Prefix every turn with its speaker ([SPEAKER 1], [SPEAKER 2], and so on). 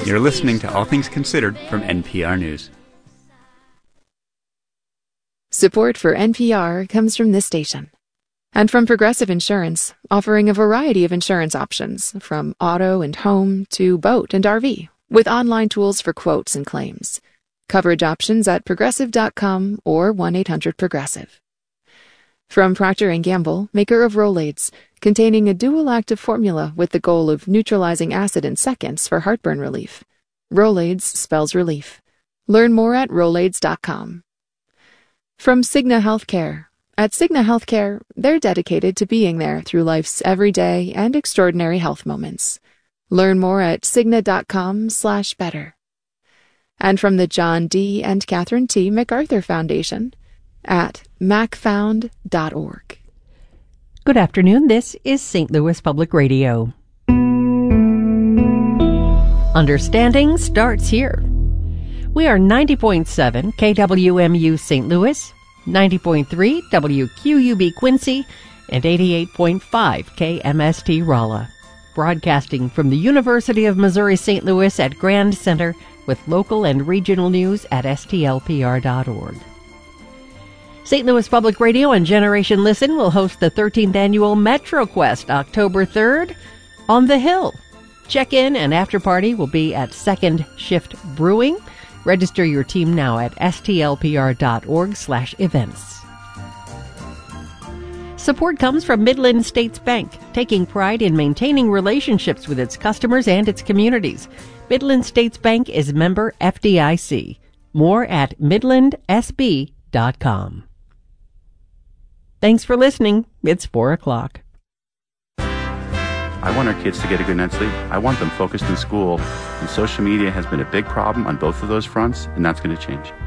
[SPEAKER 1] You're listening to All Things Considered from NPR News.
[SPEAKER 2] Support for NPR comes from this station. And from Progressive Insurance, offering a variety of insurance options, from auto and home to boat and RV, with online tools for quotes and claims. Coverage options at progressive.com or 1-800-PROGRESSIVE. From Procter & Gamble, maker of Rolaids, containing a dual active formula with the goal of neutralizing acid in seconds for heartburn relief. Rolaids spells relief. Learn more at Rolaids.com. From Cigna Healthcare. At Cigna Healthcare, they're dedicated to being there through life's everyday and extraordinary health moments. Learn more at Cigna.com/better. And from the John D. and Catherine T. MacArthur Foundation at macfound.org.
[SPEAKER 3] Good afternoon. This is St. Louis Public Radio. Understanding starts here. We are 90.7 KWMU St. Louis, 90.3 WQUB Quincy, and 88.5 KMST Rolla. Broadcasting from the University of Missouri St. Louis at Grand Center with local and regional news at stlpr.org. St. Louis Public Radio and Generation Listen will host the 13th annual MetroQuest October 3rd on the Hill. Check-in and after-party will be at Second Shift Brewing. Register your team now at stlpr.org/events. Support comes from Midland States Bank, taking pride in maintaining relationships with its customers and its communities. Midland States Bank is member FDIC. More at midlandsb.com. Thanks for listening. It's 4 o'clock.
[SPEAKER 4] I want our kids to get a good night's sleep. I want them focused in school. And social media has been a big problem on both of those fronts, and that's going to change.